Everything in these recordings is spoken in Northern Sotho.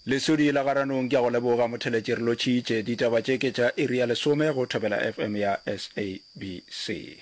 Lesodi la garanong ke go leboga motheletši re lotšitše ditaba tše ke tša area lesome go Thobela FM ya SABC.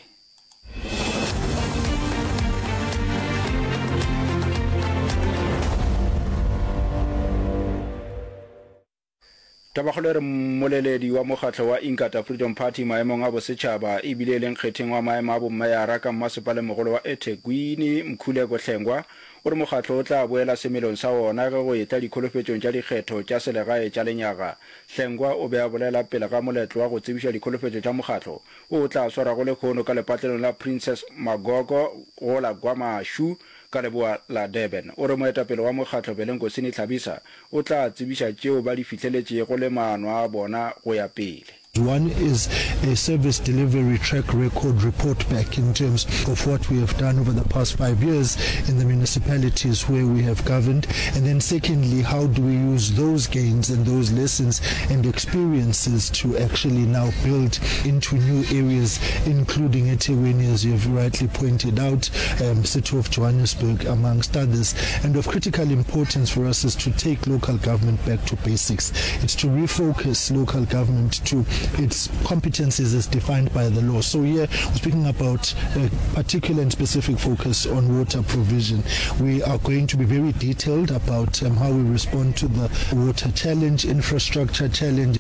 Tabagolo re moleledi wa mokgatlo wa Inkatha Freedom Party maemong a bosetšhaba e bile leng kgetheng wa maemo a bommayara ka mmasepala mogolo wa eThekwini Mkhuleko Hlengwa o re mokgatlo o tla boela semelong sa wona ka go eta dikholofetšong tša dikgetho tša selegae tša lenyaga. Hlengwa o be a bolela pele ga moletlo wa go tsebiša dikholofetšo tša mokgatlo o tla swara go lekgono ka lepatlelong la Princess Magogo go la Gwamashu ka leboa la Durban. O re moetapele wa mokgatlo Belenkosini Tlhabisa o tla tsebiša tšeo ba di fitlheletše go le maano a bona go ya pele. One is a service delivery track record report back in terms of what we have done over the past 5 years in the municipalities where we have governed. And then secondly, how do we use those gains and those lessons and experiences to actually now build into new areas, including eThekwini, as you've rightly pointed out, City of Johannesburg, amongst others. And of critical importance for us is to take local government back to basics. It's to refocus local government to its competencies as defined by the law. So here we're speaking about a particular and specific focus on water provision. We are going to be very detailed about how we respond to the water challenge, infrastructure challenge.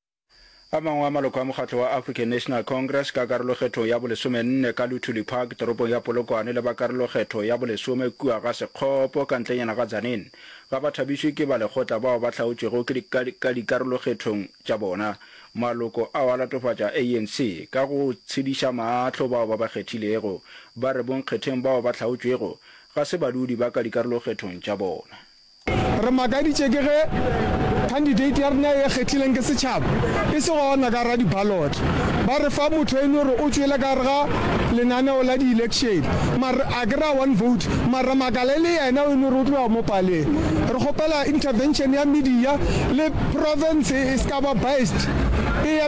Amang wa maloko a mokgatlo wa African National Congress ka karolokgetho ya bolesome ka Luthuli Park toropong ya Polokwane le ba karolokgetho ya bolesome kua ga Sekgopo ka ntlenyana ga Tzaneen ga ba thabiswe ke ba lekgotla bao ba hlaotšego ka dikarolokgethong tša bona. Maloko a wa latofatša ANC ka go tshediša maatlo bao ba kgethilego ba re bonkgetheng bao ba hlaotšwego ga se badudi ba ka dikarolokgethong tša bona. Re magaditše ke ge candidate ya rena e kgethileng ke setšhaba e se gona ka ra di-ballot ba re fa motho ene gore o tšwele ka re ga lenaneo la di-election mare a ke ra one vote mare makala le yena o ene gore o tloa mo paleng. Re kgopela intervention ya media le province e se ka ba biased e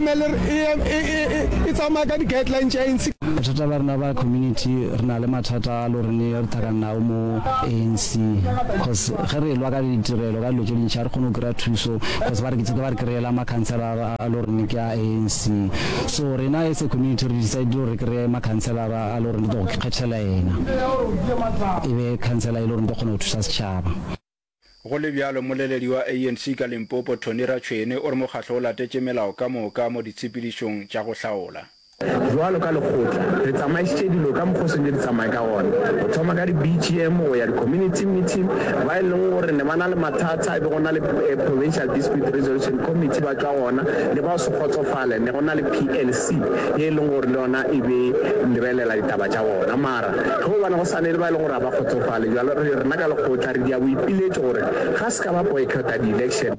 tsamaya ka di-guideline tša ANC. Mathata ba rena ba community re na le mathata a lo rene re thakannao mo ANC because ge re lwa ka ditirelo ka dilo tše dintšha re kgone go kry-a thuso because ba re kry-ela makhanselara a lo rene ke a ANC. So rena as a community re decide gore re kry-e makhanselara a lo rene go kgethela ena e be khansela e lo rene kgone go thusa setšhaba. Go le bjalo moleledi wa ANC ka Limpopo Tony Ratshwene o re mokgatlo o latetše melao ka moka mo ditshepedišong tša go hlaola. Jwalo ka lekgotla re tsamaisitše dilo ka mokgosong le tsamaya ka gona go thoma ka di-BGM go ya di-community meeting ba e leng gore ne ba na le mathata e be go na le provincial dispute resolution committee ba tla gona le ba se kgotsofale ne go na le PLC e leng gore le yona e be lebelela ditaba tša bona mara ge go bana go sane le ba e leng gore a ba kgotsofale jalo rena ka lekgotla re dia boipiletše gore ga se ka ba boycota di-election.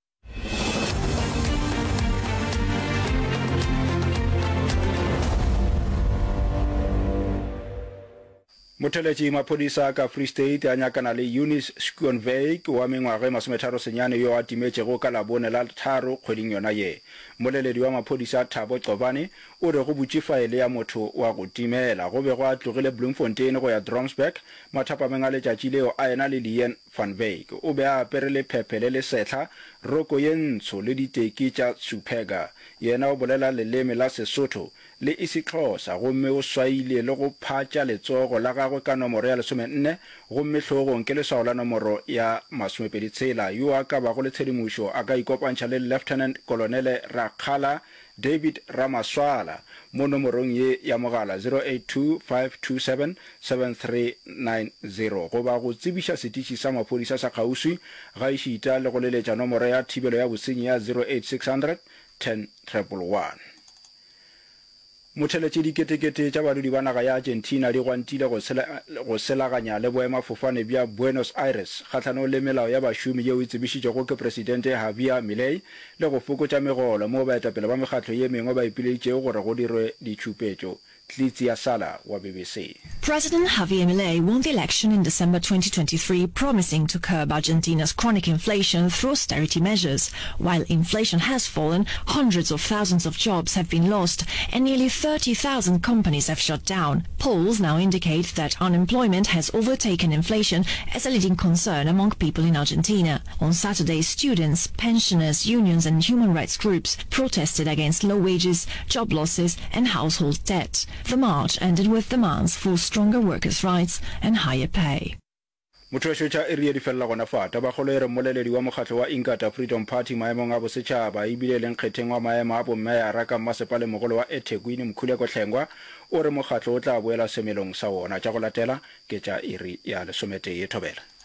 Motheletši maphodisa ka Free State a nyakana le Eunice Schonwyk wa mengwaga 39 yo a timetšego ka Labone la 3 kgweding yona ye. Moleledi wa maphodisa Thabo Cobane o re go butše faele ya motho wa go timela go be go a tlogile Bloemfontein go ya Dramsberg mathapameng a letšatši leo a ena le Leon van Wyk o be a apere le phephe le lesetla roko ye ntsho le diteki tša Supega yena o bolela leleme la Sesotho le isiXhosa gomme o swaile le go phatša letsogo la gagwe ka nomoro ya 14 gomme hlogong ke leswao la nomoro ya 26 yo a ka bago le tshedimošo a ka ikopantšha le Lieutenant Colonel Rakgala David Ramaswala mo nomorong ye ya mogala 0825277390 go ba go tsebiša setiši sa maphodisa sa kgauswi ga išita le go leletša nomoro ya thibelo ya bosenyi ya 08600 10111. Motheletše diketekete tša badudi ba naga ya Argentina di gwantile go selaganya le boemafofane bja Buenos Aires kgahlano le melao ya bašomi yeo e tsebišitšego ke Presidente Javier Milei le go fokotša megolo mo baetapele ba mekgatlo ye mengwe ba ipileditšego gore go dirwe ditšhupetšo Tlitsi Sala wa BBC. President Javier Milei won the election in December 2023, promising to curb Argentina's chronic inflation through austerity measures. While inflation has fallen, hundreds of thousands of jobs have been lost and nearly 30,000 companies have shut down. Polls now indicate that unemployment has overtaken inflation as a leading concern among people in Argentina. On Saturday, students, pensioners, unions and human rights groups protested against low wages, job losses and household debt. The march ended with demands for stronger workers' rights and higher pay. Mutshwetshwa area di fella gona fata ba golo ere moleledi wa mokgatlo wa Inkatha Freedom Party maemong a bosetšhaba ibile leng kgetheng wa maemo a bommea ka masepale mogolo wa eThekwini Mkhuleko Hlengwa o re mokgatlo o tla boela semelong sa wona tša go latela ke tša iri ya lesomete ye thobela.